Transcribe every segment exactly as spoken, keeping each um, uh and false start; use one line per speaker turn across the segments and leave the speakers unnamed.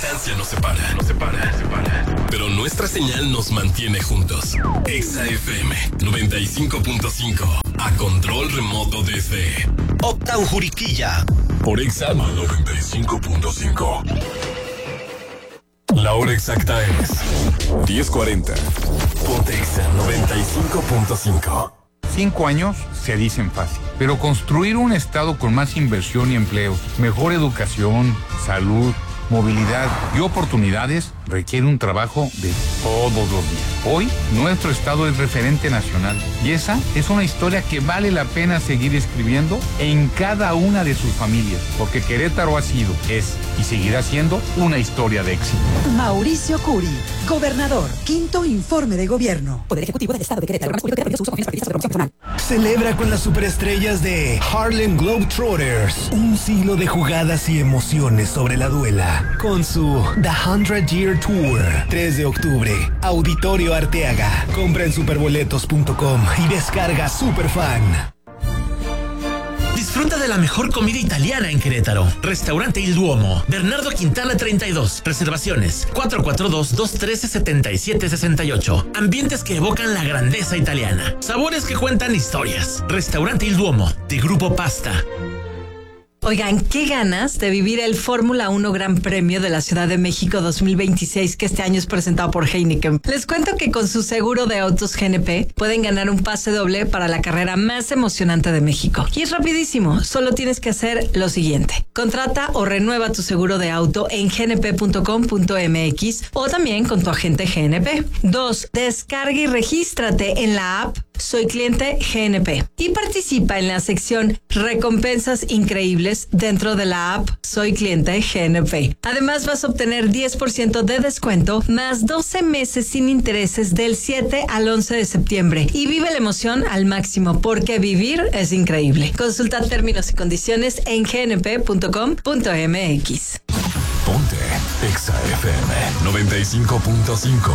distancia nos separa, nos separa, nos separa. Pero nuestra señal nos mantiene juntos. Exa F M noventa y cinco punto cinco. A control remoto desde
Uptown Juriquilla.
Por Exa noventa y cinco punto cinco. La hora exacta es diez cuarenta. Ponte Exa noventa y cinco punto cinco.
Cinco años se dicen fácil, pero construir un estado con más inversión y empleos, mejor educación, salud, movilidad y oportunidades requiere un trabajo de todos los días. Hoy, nuestro estado es referente nacional y esa es una historia que vale la pena seguir escribiendo en cada una de sus familias, porque Querétaro ha sido, es y seguirá siendo una historia de éxito.
Mauricio Curi, gobernador, quinto informe de gobierno.
Poder Ejecutivo del Estado de Querétaro.
Celebra con las superestrellas de Harlem Globetrotters un siglo de jugadas y emociones sobre la duela con su The Hundred Year Tour. tres de octubre, Auditorio Arteaga. Compra en superboletos punto com y descarga Superfan.
Disfruta de la mejor comida italiana en Querétaro. Restaurante Il Duomo, Bernardo Quintana treinta y dos. Reservaciones cuatro cuatro dos, dos uno tres, siete siete seis ocho. Ambientes que evocan la grandeza italiana. Sabores que cuentan historias. Restaurante Il Duomo, de Grupo Pasta.
Oigan, qué ganas de vivir el Fórmula uno Gran Premio de la Ciudad de México dos mil veintiséis, que este año es presentado por Heineken. Les cuento que con su seguro de autos G N P pueden ganar un pase doble para la carrera más emocionante de México. Y es rapidísimo, solo tienes que hacer lo siguiente. Contrata o renueva tu seguro de auto en g n p punto com punto m x o también con tu agente G N P. Dos, descarga y regístrate en la app Soy Cliente G N P y participa en la sección Recompensas Increíbles dentro de la app Soy Cliente G N P. Además vas a obtener diez por ciento de descuento más doce meses sin intereses del siete al once de septiembre y vive la emoción al máximo porque vivir es increíble. Consulta términos y condiciones en g n p punto com punto m x.
Ponte Exa F M noventa y cinco punto cinco.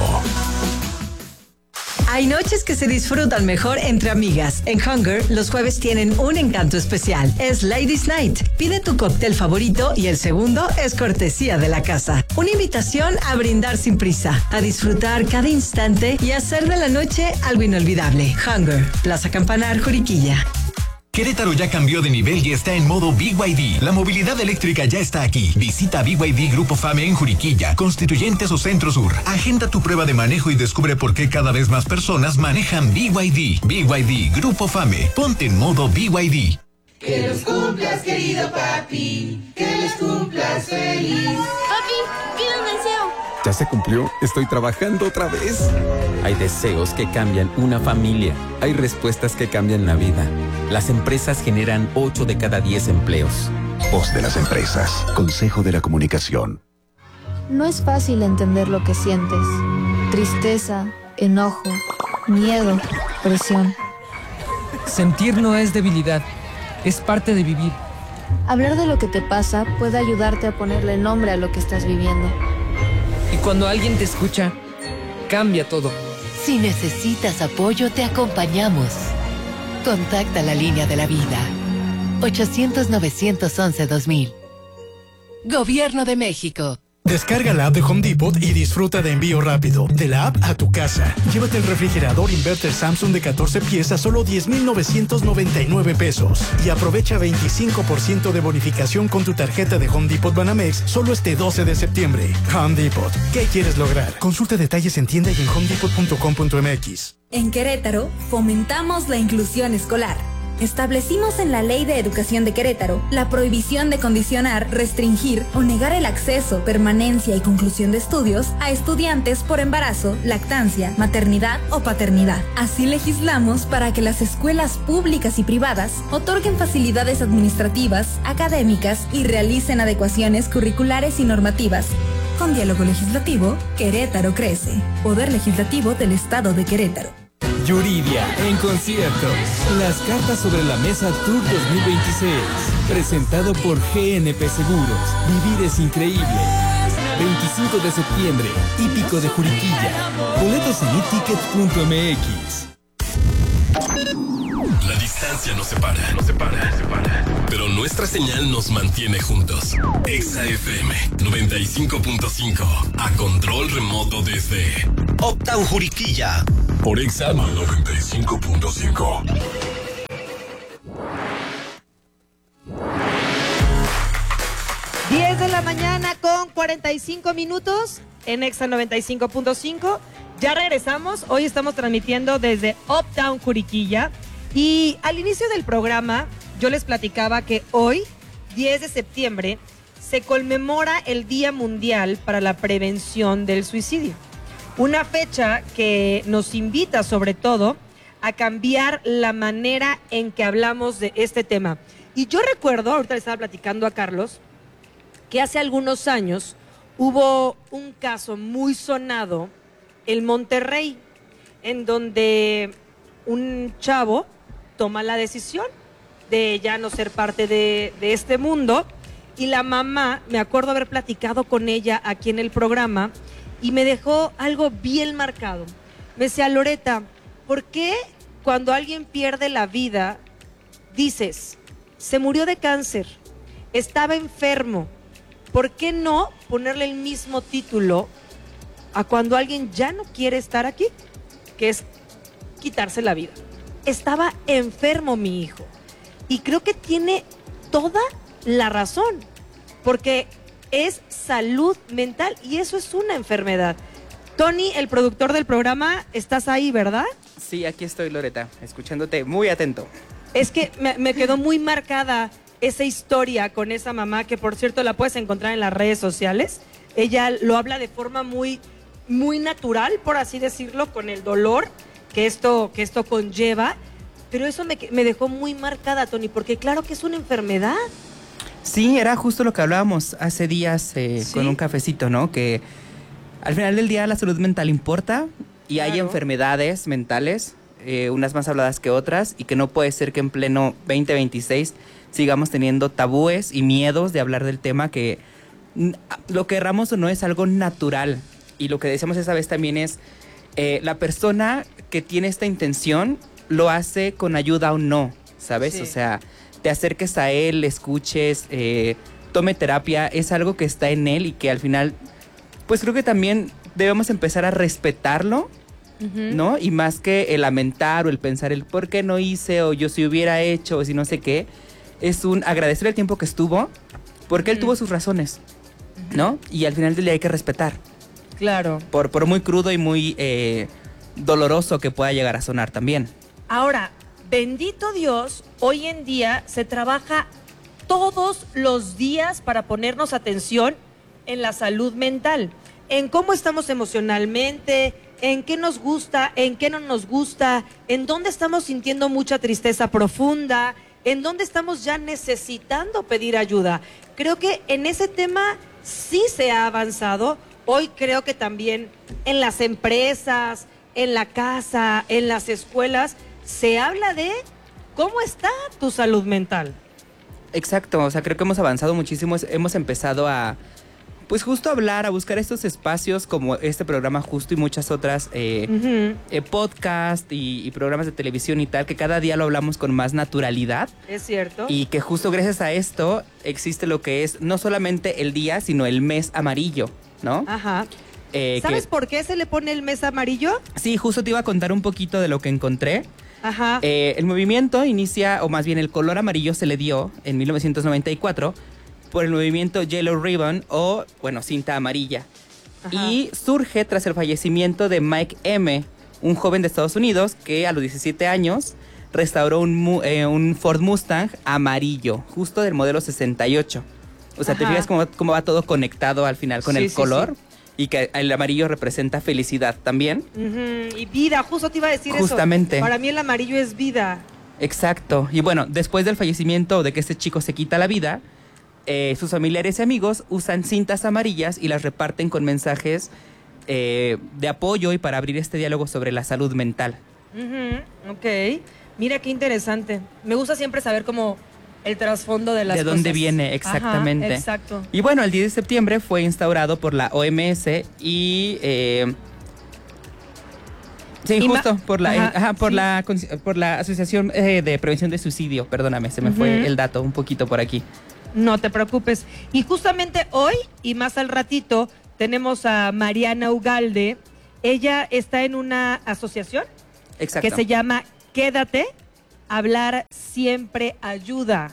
Hay noches que se disfrutan mejor entre amigas. En Hunger, los jueves tienen un encanto especial. Es Ladies Night. Pide tu cóctel favorito y el segundo es cortesía de la casa. Una invitación a brindar sin prisa, a disfrutar cada instante y hacer de la noche algo inolvidable. Hunger, Plaza Campanar, Juriquilla.
Querétaro ya cambió de nivel y está en modo B Y D. La movilidad eléctrica ya está aquí. Visita B Y D Grupo Fame en Juriquilla, Constituyentes o Centro Sur. Agenda tu prueba de manejo y descubre por qué cada vez más personas manejan B Y D. B Y D Grupo Fame. Ponte en modo B Y D.
Que los cumplas, querido papi. Que los cumplas feliz.
Papi, pide un deseo.
¿Ya se cumplió? Estoy trabajando otra vez. Hay deseos que cambian una familia. Hay respuestas que cambian la vida. Las empresas generan ocho de cada diez empleos.
Voz de las empresas. Consejo de la Comunicación.
No es fácil entender lo que sientes. Tristeza, enojo, miedo, presión.
Sentir no es debilidad. Es parte de vivir.
Hablar de lo que te pasa puede ayudarte a ponerle nombre a lo que estás viviendo.
Y cuando alguien te escucha, cambia todo.
Si necesitas apoyo, te acompañamos. Contacta la línea de la vida. ochocientos, novecientos once, dos mil. Gobierno de México.
Descarga la app de Home Depot y disfruta de envío rápido. De la app a tu casa. Llévate el refrigerador inverter Samsung de catorce piezas, solo diez mil novecientos noventa y nueve pesos. Y aprovecha veinticinco por ciento de bonificación con tu tarjeta de Home Depot Banamex solo este doce de septiembre. Home Depot. ¿Qué quieres lograr? Consulta detalles en tienda y en home depot punto com punto m x.
En Querétaro, fomentamos la inclusión escolar. Establecimos en la Ley de Educación de Querétaro la prohibición de condicionar, restringir o negar el acceso, permanencia y conclusión de estudios a estudiantes por embarazo, lactancia, maternidad o paternidad. Así legislamos para que las escuelas públicas y privadas otorguen facilidades administrativas, académicas y realicen adecuaciones curriculares y normativas. Con diálogo legislativo, Querétaro crece. Poder Legislativo del Estado de Querétaro.
Yuridia en concierto. Las cartas sobre la mesa Tour dos mil veintiséis. Presentado por G N P Seguros. Vivir es increíble. veinticinco de septiembre. Hípico de Juriquilla. Boletos en e tickets punto m x.
La distancia distancia nos separa, nos separa, nos separa. Pero nuestra señal nos mantiene juntos. Exa F M noventa y cinco punto cinco. A control remoto desde
Uptown Juriquilla.
Por Exa noventa y cinco punto cinco.
diez de la mañana con cuarenta y cinco minutos en Exa noventa y cinco punto cinco. Ya regresamos. Hoy estamos transmitiendo desde Uptown Juriquilla. Y al inicio del programa yo les platicaba que hoy, diez de septiembre, se conmemora el Día Mundial para la Prevención del Suicidio. Una fecha que nos invita sobre todo a cambiar la manera en que hablamos de este tema. Y yo recuerdo, ahorita le estaba platicando a Carlos, que hace algunos años hubo un caso muy sonado en Monterrey, en donde un chavo toma la decisión de ya no ser parte de, de este mundo, y la mamá, me acuerdo haber platicado con ella aquí en el programa, y me dejó algo bien marcado. Me decía, Loreta, ¿por qué cuando alguien pierde la vida dices, se murió de cáncer, estaba enfermo? ¿Por qué no ponerle el mismo título a cuando alguien ya no quiere estar aquí? Que es quitarse la vida. Estaba enfermo mi hijo. Y creo que tiene toda la razón, porque es salud mental y eso es una enfermedad. Tony, el productor del programa, ¿estás ahí, verdad?
Sí, aquí estoy, Loreta, escuchándote muy atento.
Es que me, me quedó muy marcada esa historia con esa mamá, que por cierto la puedes encontrar en las redes sociales. Ella lo habla de forma muy, muy natural, por así decirlo, con el dolor que esto, que esto conlleva. Pero eso me, me dejó muy marcada, Tony, porque claro que es una enfermedad.
Sí, era justo lo que hablábamos hace días eh, ¿Sí? con un cafecito, ¿no? Que al final del día la salud mental importa y claro. hay enfermedades mentales, eh, unas más habladas que otras, y que no puede ser que en pleno veinte veintiséis sigamos teniendo tabúes y miedos de hablar del tema, que lo que erramos o no es algo natural. Y lo que decíamos esa vez también es, eh, la persona que tiene esta intención lo hace con ayuda o no, ¿sabes? Sí. O sea, te acerques a él, le escuches, eh, tome terapia, es algo que está en él y que al final, pues creo que también debemos empezar a respetarlo, uh-huh. ¿no? Y más que el lamentar o el pensar el por qué no hice o yo si hubiera hecho o si no sé qué, es un agradecer el tiempo que estuvo, porque uh-huh. él tuvo sus razones, ¿no? Y al final del día hay que respetar.
Claro.
Por, por muy crudo y muy eh, doloroso que pueda llegar a sonar también.
Ahora, bendito Dios, hoy en día se trabaja todos los días para ponernos atención en la salud mental, en cómo estamos emocionalmente, en qué nos gusta, en qué no nos gusta, en dónde estamos sintiendo mucha tristeza profunda, en dónde estamos ya necesitando pedir ayuda. Creo que en ese tema sí se ha avanzado. Hoy creo que también en las empresas, en la casa, en las escuelas, se habla de cómo está tu salud mental.
Exacto, o sea, creo que hemos avanzado muchísimo, hemos empezado a, pues justo a hablar, a buscar estos espacios como este programa justo y muchas otras eh, uh-huh. eh, podcast y, y programas de televisión y tal, que cada día lo hablamos con más naturalidad.
Es cierto.
Y que justo gracias a esto existe lo que es no solamente el día, sino el mes amarillo, ¿no?
Ajá.
Eh,
¿Sabes
que,
por qué se le pone el mes amarillo?
Sí, justo te iba a contar un poquito de lo que encontré.
Ajá.
Eh, el movimiento inicia, o más bien el color amarillo se le dio en mil novecientos noventa y cuatro por el movimiento Yellow Ribbon o, bueno, cinta amarilla. Ajá. Y surge tras el fallecimiento de Mike M., un joven de Estados Unidos que a los diecisiete años restauró un, eh, un Ford Mustang amarillo, justo del modelo sesenta y ocho. O sea, Ajá. te fijas cómo, cómo va todo conectado al final con sí, el sí, color. Sí. Y que el amarillo representa felicidad también.
Uh-huh. Y vida, justo te iba a decir
Justamente.
eso. Para mí el amarillo es vida.
Exacto. Y bueno, después del fallecimiento de que este chico se quita la vida, eh, sus familiares y amigos usan cintas amarillas y las reparten con mensajes eh, de apoyo y para abrir este diálogo sobre la salud mental.
Uh-huh. Ok. Mira qué interesante. Me gusta siempre saber cómo el trasfondo de las
cosas. De dónde viene, exactamente.
Ajá, exacto.
Y bueno, el diez de septiembre fue instaurado por la O M S y, eh, Sí,
Y
justo
ma-
por la,
Ajá,
ajá, por
sí.
la por la Asociación eh, de Prevención de Suicidio. Perdóname, se me
Ujú.
fue el dato un poquito por aquí.
No te preocupes. Y justamente hoy y más al ratito tenemos a Mariana Ugalde. Ella está en una asociación
Exacto.
que se llama Quédate, hablar siempre ayuda.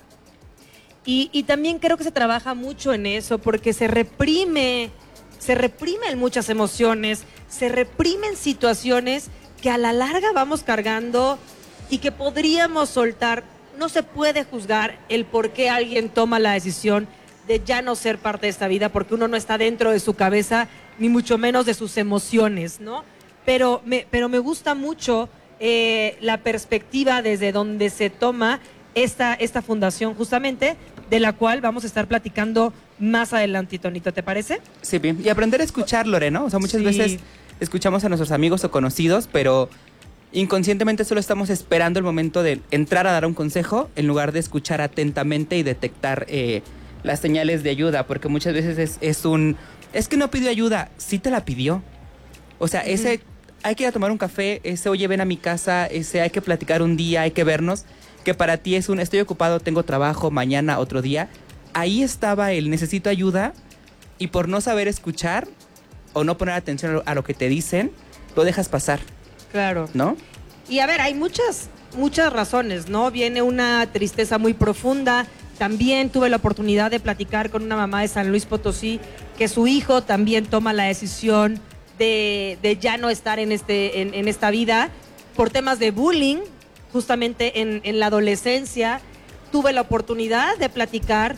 Y, y también creo que se trabaja mucho en eso porque se reprime, se reprimen muchas emociones, se reprimen situaciones que a la larga vamos cargando y que podríamos soltar. No se puede juzgar el por qué alguien toma la decisión de ya no ser parte de esta vida, porque uno no está dentro de su cabeza, ni mucho menos de sus emociones, ¿no? Pero me, pero me gusta mucho eh, la perspectiva desde donde se toma esta, esta fundación, justamente, de la cual vamos a estar platicando más adelante, Tonito, ¿te parece?
Sí, bien. Y aprender a escuchar, Lore, ¿no? O sea, muchas
Sí.
veces escuchamos a nuestros amigos o conocidos, pero inconscientemente solo estamos esperando el momento de entrar a dar un consejo en lugar de escuchar atentamente y detectar eh, las señales de ayuda, porque muchas veces es, es un... Es que no pidió ayuda, sí te la pidió. O sea, ese... Hay que ir a tomar un café, ese oye, ven a mi casa, ese hay que platicar un día, hay que vernos, que para ti es un estoy ocupado, tengo trabajo, mañana, otro día. Ahí estaba el necesito ayuda y por no saber escuchar o no poner atención a lo, a lo que te dicen, lo dejas pasar.
Claro.
¿No?
Y a ver, hay muchas, muchas razones, ¿no? Viene una tristeza muy profunda. También tuve la oportunidad de platicar con una mamá de San Luis Potosí, que su hijo también toma la decisión de, de ya no estar en, este, en, en esta vida por temas de bullying, justamente en, en la adolescencia. Tuve la oportunidad de platicar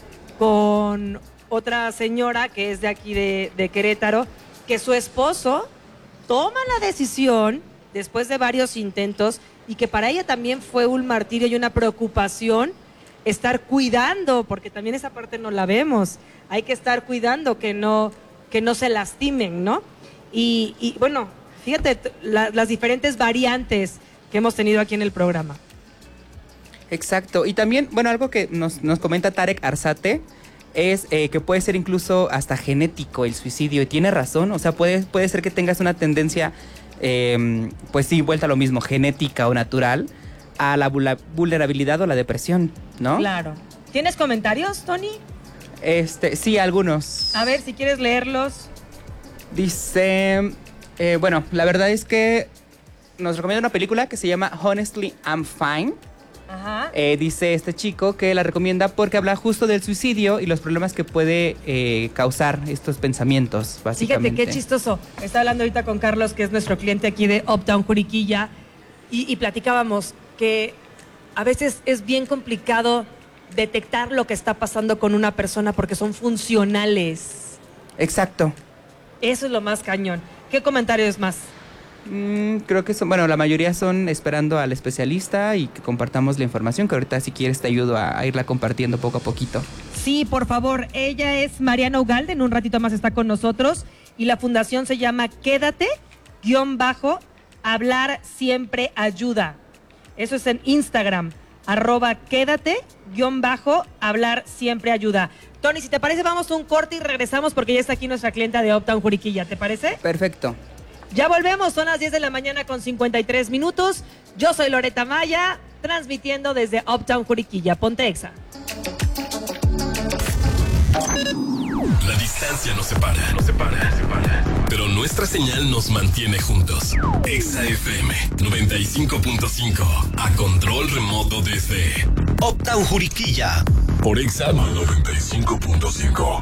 con otra señora que es de aquí de, de Querétaro, que su esposo toma la decisión después de varios intentos y que para ella también fue un martirio y una preocupación estar cuidando, porque también esa parte no la vemos, hay que estar cuidando que no, que no se lastimen, ¿no? Y, y bueno, fíjate t- la- las diferentes variantes que hemos tenido aquí en el programa.
Exacto. Y también, bueno, algo que nos, nos comenta Tarek Arzate es eh, que puede ser incluso hasta genético el suicidio. Y tiene razón, o sea, puede, puede ser que tengas una tendencia, eh, pues sí, vuelta a lo mismo, genética o natural, a la vula- vulnerabilidad o la depresión, ¿no?
Claro. ¿Tienes comentarios, Tony?
Este, sí, algunos.
A ver, si quieres leerlos.
Dice, eh, bueno, la verdad es que nos recomienda una película que se llama Honestly I'm Fine.
Ajá.
Eh, dice este chico que la recomienda porque habla justo del suicidio y los problemas que puede eh, causar estos pensamientos, básicamente.
Fíjate qué chistoso. Está hablando ahorita con Carlos, que es nuestro cliente aquí de Uptown Juriquilla, y, y platicábamos que a veces es bien complicado detectar lo que está pasando con una persona porque son funcionales.
Exacto.
Eso es lo más cañón. ¿Qué comentarios más?
Mm, creo que son, bueno, la mayoría son esperando al especialista y que compartamos la información, que ahorita si quieres te ayudo a, a irla compartiendo poco a poquito.
Sí, por favor. Ella es Mariana Ugalde, en un ratito más está con nosotros. Y la fundación se llama Quédate, guión bajo, hablar siempre ayuda. Eso es en Instagram, arroba quédate, guión bajo, hablar siempre ayuda. Tony, si te parece, vamos a un corte y regresamos porque ya está aquí nuestra clienta de Uptown Juriquilla. ¿Te parece?
Perfecto.
Ya volvemos, son las diez de la mañana con cincuenta y tres minutos. Yo soy Loreta Maya, transmitiendo desde Uptown Juriquilla. Ponte Exa.
La distancia nos separa, nos separa, nos separa. Pero nuestra señal nos mantiene juntos. Exa F M noventa y cinco punto cinco, a control remoto desde
Uptown Juriquilla.
Por Exa noventa y cinco punto cinco.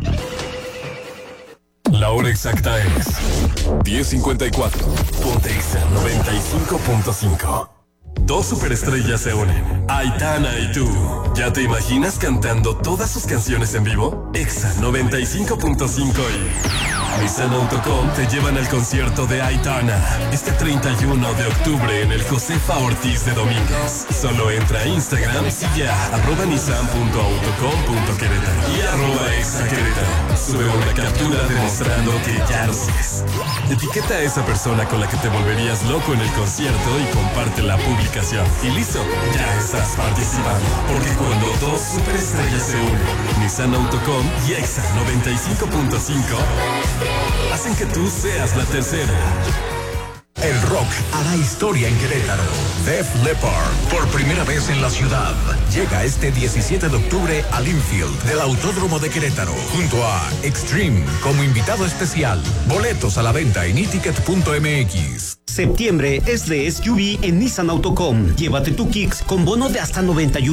La hora exacta es diez cincuenta y cuatro. Ponte Exa noventa y cinco punto cinco. Dos superestrellas se unen, Aitana y tú. ¿Ya te imaginas cantando todas sus canciones en vivo? Exa noventa y cinco punto cinco y Nissan Autocom te llevan al concierto de Aitana este treinta y uno de octubre en el Josefa Ortiz de Domínguez. Solo entra a Instagram y sigue a arroba nissan punto autocom punto querétaro y arroba Exa Querétaro. Sube una captura demostrando que ya lo sigues. Etiqueta a esa persona con la que te volverías loco en el concierto y comparte la publicación. Y listo, ya estás participando. Porque cuando dos superestrellas se unen, Nissan Autocom y Exa noventa y cinco punto cinco hacen que tú seas la tercera.
El rock hará historia en Querétaro. Def Leppard, por primera vez en la ciudad, llega este diecisiete de octubre al infield del Autódromo de Querétaro, junto a Extreme como invitado especial. Boletos a la venta en iticket punto m x.
Septiembre es de S U V en Nissan Autocom. Llévate tu Kicks con bono de hasta noventa y uno